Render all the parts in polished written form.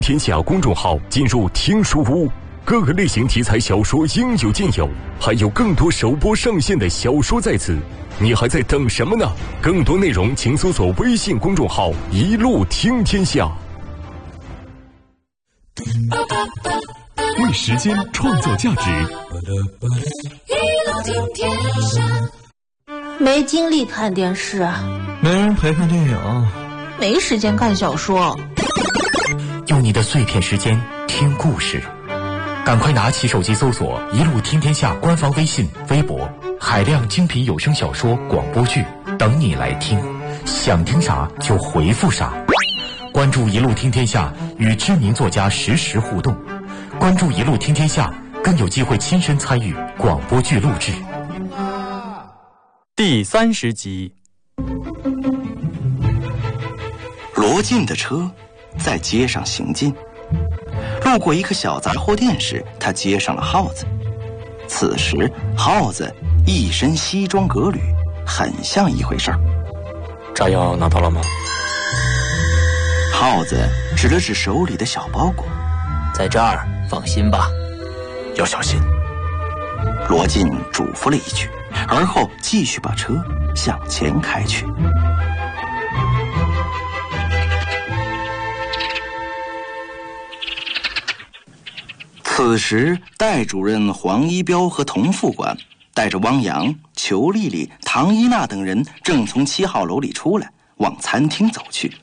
天下公众号进入听书屋，各个类型题材小说应有尽有，还有更多首播上线的小说在此，你还在等什么呢？更多内容请搜索微信公众号一路听天下。为时间创造价值， 一路听天下。 没精力看电视， 没人陪看电影， 没时间看小说。 用你的碎片时间听故事，赶快拿起手机搜索一路听天下官方微信微博，海量精品有声小说广播剧等你来听，想听啥就回复啥。关注一路听天下，与知名作家实时互动，关注一路听天下，更有机会亲身参与广播剧录制。 第30集。 罗晋的车在街上行进，路过一个小杂货店时，他接上了耗子。此时耗子一身西装革履，很像一回事儿。 炸药拿到了吗？ 耗子指了指手里的小包裹， 在这儿，放心吧， 要小心。 罗晋嘱咐了一句，而后继续把车向前开去。此时戴主任黄一彪和童副官带着汪洋、裘丽丽、唐一娜等人正从7号楼里出来，往餐厅走去。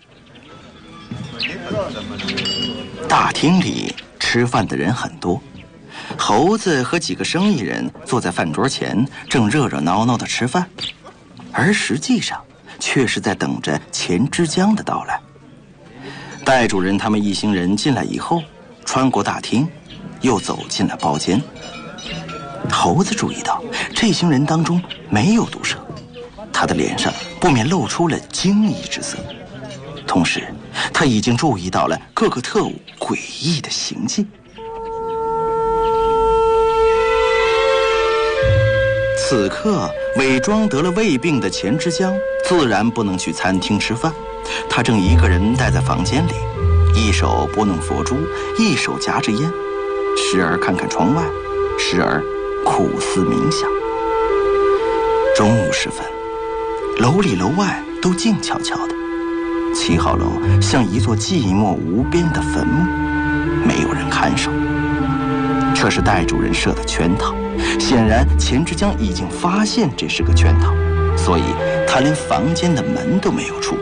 大厅里吃饭的人很多，猴子和几个生意人坐在饭桌前，正热热闹闹地吃饭，而实际上却是在等着钱之江的到来。戴主任他们一行人进来以后，穿过大厅，又走进了包间。猴子注意到这行人当中没有毒蛇，他的脸上不免露出了惊异之色，同时他已经注意到了各个特务诡异的行径。此刻伪装得了胃病的钱之江自然不能去餐厅吃饭，他正一个人待在房间里，一手拨弄佛珠，一手夹着烟，时而看看窗外，时而苦思冥想。中午时分，楼里楼外都静悄悄的，7号楼像一座寂寞无边的坟墓，没有人看守。这是戴主任设的圈套，显然钱之江已经发现这是个圈套，所以他连房间的门都没有出。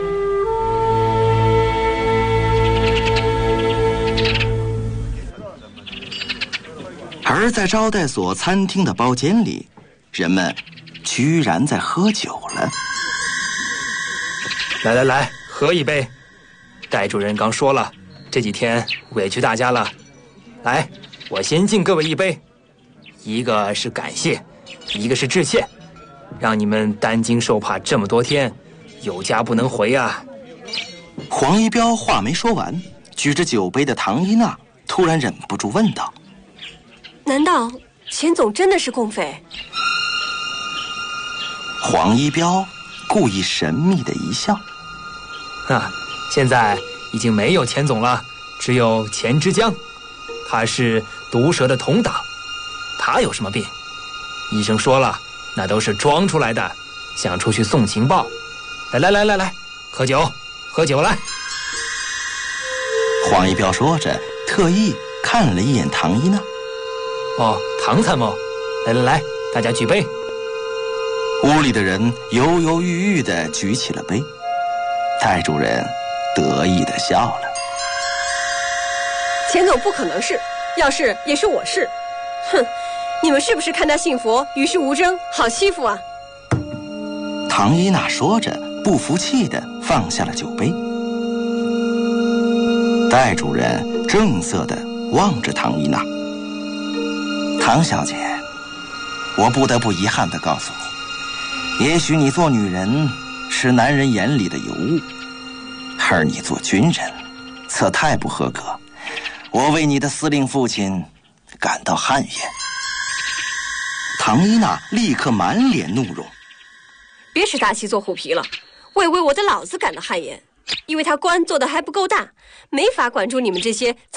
而在招待所餐厅的包间里，人们居然在喝酒了。 来，喝一杯。戴主任刚说了，这几天委屈大家了。来，我先敬各位一杯，一个是感谢，一个是致歉，让你们担惊受怕这么多天，有家不能回啊。 黄一彪话没说完，举着酒杯的唐一娜突然忍不住问道： 难道钱总真的是共匪？ 黄一彪故意神秘的一笑： 现在已经没有钱总了，只有钱之江，他是毒蛇的同党。他有什么病？医生说了，那都是装出来的，想出去送情报。来，喝酒来。 黄一彪说着，特意看了一眼唐一娜。 唐参谋，来，大家举杯。 屋里的人犹犹豫豫地举起了杯，戴主任得意地笑了。 钱总不可能是，要是也是我是。哼，你们是不是看他信佛与世无争，好欺负啊？ 唐一娜说着，不服气地放下了酒杯。戴主任正色地望着唐一娜：唐小姐，我不得不遗憾地告诉你，也许你做女人是男人眼里的尤物，而你做军人则太不合格，我为你的司令父亲感到汗颜。唐一娜立刻满脸怒容： 别使大旗做虎皮了，我也为我的老子感到汗颜， 因为他官做的还不够大，没法管住你们这些